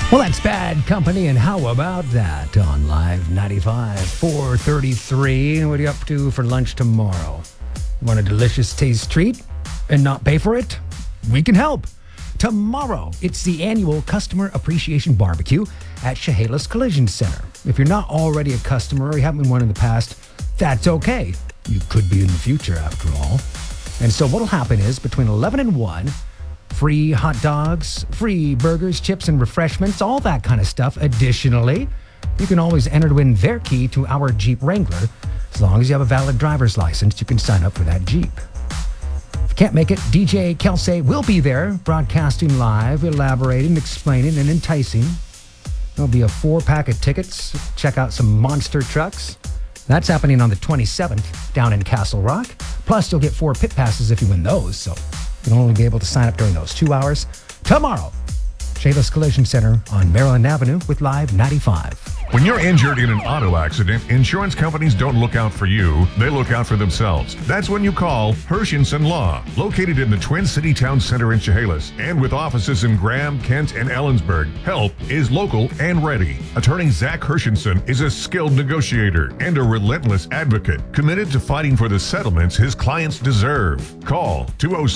Well, that's Bad Company, and how about that on Live 95, 4:33. What are you up to for lunch tomorrow? Want a delicious taste treat and not pay for it? We can help. Tomorrow, it's the annual Customer Appreciation Barbecue at Chehalis Collision Center. If you're not already a customer or you haven't been one in the past, that's okay. You could be in the future, after all. And so what'll happen is between 11 and 1, free hot dogs, free burgers, chips, and refreshments, all that kind of stuff. Additionally, you can always enter to win their key to our Jeep Wrangler. As long as you have a valid driver's license, you can sign up for that Jeep. If you can't make it, DJ Kelsey will be there, broadcasting live, elaborating, explaining, and enticing. There'll be a 4-pack of tickets. Check out some monster trucks. That's happening on the 27th down in Castle Rock. Plus, you'll get 4 pit passes if you win those, so you'll only be able to sign up during those 2 hours. Tomorrow, Chehalis Collision Center on Maryland Avenue with Live 95. When you're injured in an auto accident, insurance companies don't look out for you, they look out for themselves. That's when you call Hershenson Law, located in the Twin City Town Center in Chehalis, and with offices in Graham, Kent, and Ellensburg. Help is local and ready. Attorney Zach Hershenson is a skilled negotiator and a relentless advocate, committed to fighting for the settlements his clients deserve. Call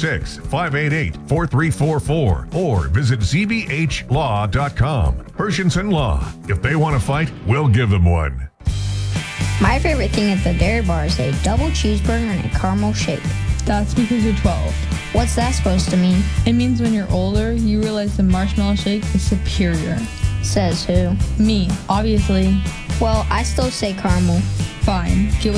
206-588-4344 or visit zbhlaw.com. Hershenson Law. If they want to fight, we'll give them one. My favorite thing at the Dairy Bar is a double cheeseburger and a caramel shake. That's because you're 12. What's that supposed to mean? It means when you're older, you realize the marshmallow shake is superior. Says who? Me, obviously. Well, I still say caramel. Fine. Get